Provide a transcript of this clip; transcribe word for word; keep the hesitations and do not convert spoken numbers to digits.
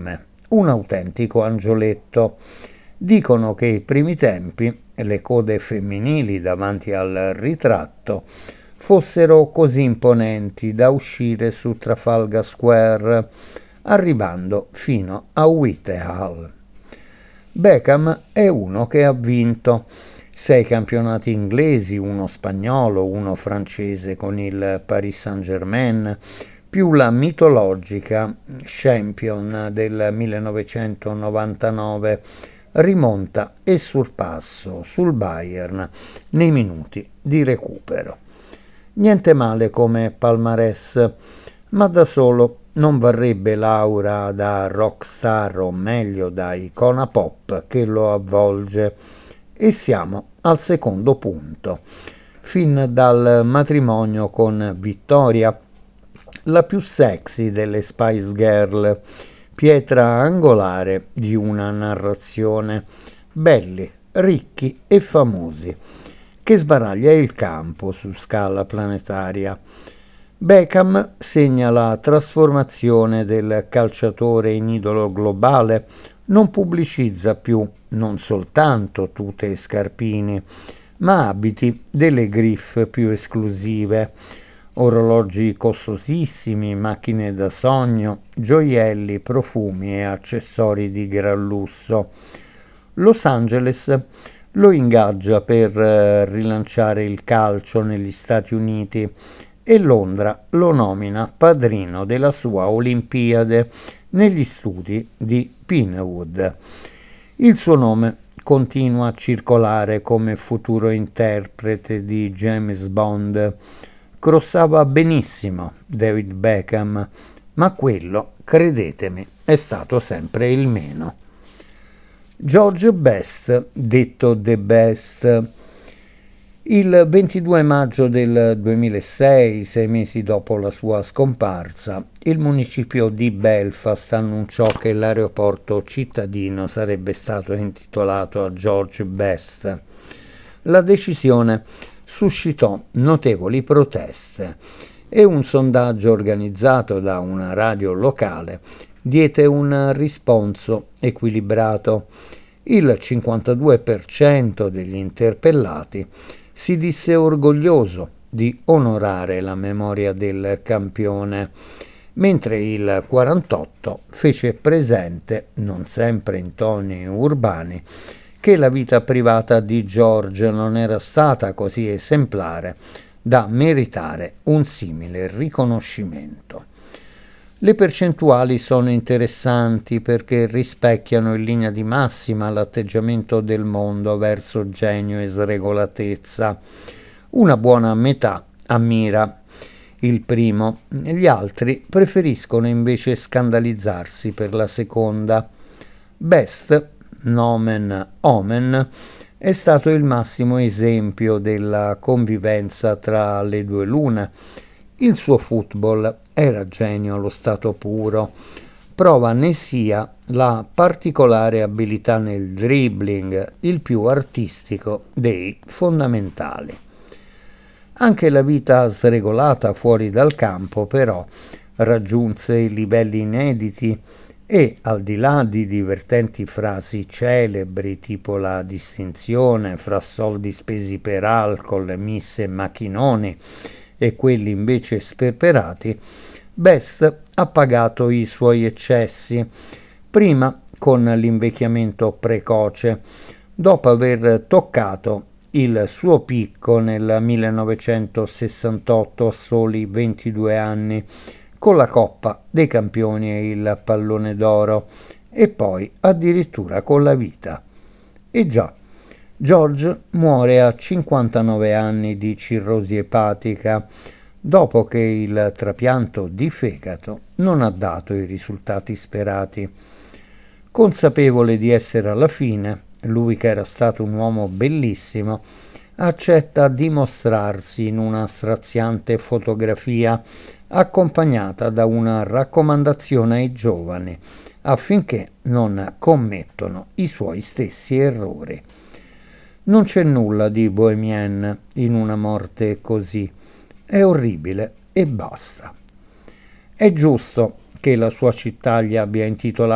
enorme, un autentico angioletto. Dicono che ai primi tempi le code femminili davanti al ritratto fossero così imponenti da uscire su Trafalgar Square, arrivando fino a Whitehall. Beckham è uno che ha vinto sei campionati inglesi, uno spagnolo, uno francese con il Paris Saint-Germain, più la mitologica Champion del millenovecentonovantanove, rimonta e sorpasso sul Bayern nei minuti di recupero. Niente male come palmarès, ma da solo non varrebbe l'aura da rockstar, o meglio da icona pop che lo avvolge. E siamo al secondo punto. Fin dal matrimonio con Vittoria, la più sexy delle Spice Girl, pietra angolare di una narrazione, belli, ricchi e famosi, che sbaraglia il campo su scala planetaria. Beckham segna la trasformazione del calciatore in idolo globale, non pubblicizza più non soltanto tute e scarpini, ma abiti delle griffe più esclusive, orologi costosissimi, macchine da sogno, gioielli, profumi e accessori di gran lusso. Los Angeles lo ingaggia per rilanciare il calcio negli Stati Uniti e Londra lo nomina padrino della sua Olimpiade negli studi di Pinewood. Il suo nome continua a circolare come futuro interprete di James Bond. Crossava benissimo David Beckham, ma quello, credetemi, è stato sempre il meno. George Best, detto The Best, il ventidue maggio del duemilasei, sei mesi dopo la sua scomparsa, il municipio di Belfast annunciò che l'aeroporto cittadino sarebbe stato intitolato a George Best. La decisione suscitò notevoli proteste e un sondaggio organizzato da una radio locale diede un risponso equilibrato. Il cinquantadue per cento degli interpellati si disse orgoglioso di onorare la memoria del campione, mentre il quarantotto per cento fece presente, non sempre in toni urbani, che la vita privata di George non era stata così esemplare da meritare un simile riconoscimento. Le percentuali sono interessanti perché rispecchiano in linea di massima l'atteggiamento del mondo verso genio e sregolatezza. Una buona metà ammira il primo, gli altri preferiscono invece scandalizzarsi per la seconda. Best, nomen omen, è stato il massimo esempio della convivenza tra le due lune. Il suo football era genio allo stato puro, prova ne sia la particolare abilità nel dribbling, il più artistico dei fondamentali. Anche la vita sregolata fuori dal campo, però, raggiunse i livelli inediti e, al di là di divertenti frasi celebri tipo la distinzione fra soldi spesi per alcol, misse e macchinoni e quelli invece sperperati, Best ha pagato i suoi eccessi, prima con l'invecchiamento precoce, dopo aver toccato il suo picco nel millenovecentosessantotto a soli ventidue anni, con la Coppa dei Campioni e il Pallone d'Oro, e poi addirittura con la vita. E già, George muore a cinquantanove anni di cirrosi epatica, dopo che il trapianto di fegato non ha dato i risultati sperati. Consapevole di essere alla fine, lui che era stato un uomo bellissimo, accetta di mostrarsi in una straziante fotografia accompagnata da una raccomandazione ai giovani affinché non commettono i suoi stessi errori. Non c'è nulla di bohemian in una morte così. È orribile e basta. È giusto che la sua città gli abbia intitolato